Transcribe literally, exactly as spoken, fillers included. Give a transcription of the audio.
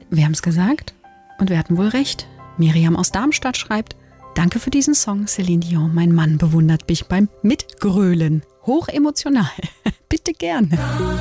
Wir haben es gesagt und wir hatten wohl recht. Miriam aus Darmstadt schreibt: Danke für diesen Song, Céline Dion. Mein Mann bewundert mich beim Mitgrölen. Hochemotional. Bitte gerne.